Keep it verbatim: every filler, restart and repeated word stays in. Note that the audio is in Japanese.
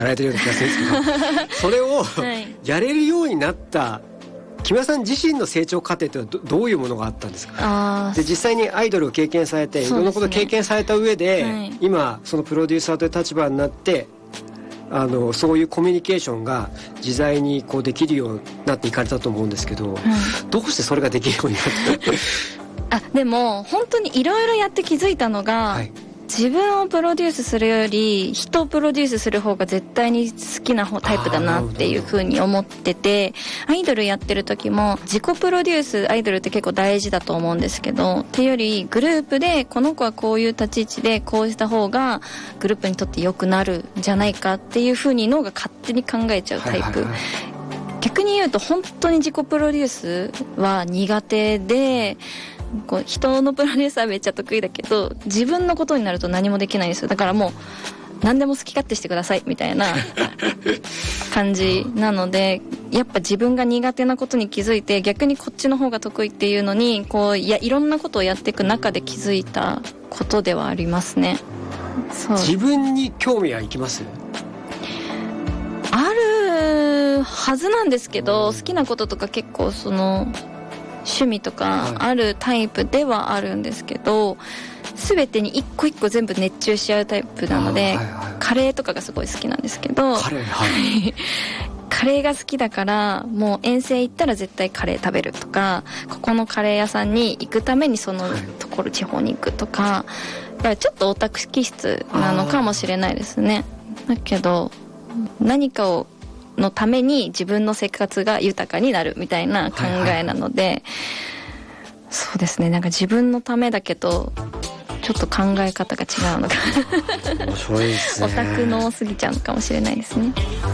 られてるような気がするんですけどそれをやれるようになった木村さん自身の成長過程ってど, どういうものがあったんですか？あで実際にアイドルを経験されて、いろんなことを経験された上で、はい、今そのプロデューサーという立場になってあのそういうコミュニケーションが自在にこうできるようになっていかれたと思うんですけど、はい、どうしてそれができるようになったあでも本当にいろいろやって気づいたのが、はい、自分をプロデュースするより人をプロデュースする方が絶対に好きな方タイプだなっていう風に思ってて、アイドルやってる時も自己プロデュースアイドルって結構大事だと思うんですけど、っていうよりグループでこの子はこういう立ち位置でこうした方がグループにとって良くなるんじゃないかっていう風に脳が勝手に考えちゃうタイプ、はいはいはい、逆に言うと本当に自己プロデュースは苦手で、こう人のプロデュースはめっちゃ得意だけど自分のことになると何もできないんですよ。だからもう何でも好き勝手してくださいみたいな感じなので、やっぱ自分が苦手なことに気づいて逆にこっちの方が得意っていうのにこういやいろんなことをやっていく中で気づいたことではありますね。そう自分に興味はいきます？ あるはずなんですけど、好きなこととか結構その趣味とかあるタイプではあるんですけど、全てに一個一個全部熱中しちゃうタイプなので、はいはい、カレーとかがすごい好きなんですけど、カレー、はい、カレーが好きだからもう遠征行ったら絶対カレー食べるとか、ここのカレー屋さんに行くためにそのところ地方に行くとか、だからちょっとオタク気質なのかもしれないですね。だけど何かをのために自分の生活が豊かになるみたいな考えなので、はいはい、そうですね、なんか自分のためだけどちょっと考え方が違うのか面白いですね。オタクの多すぎちゃうのかもしれないですね。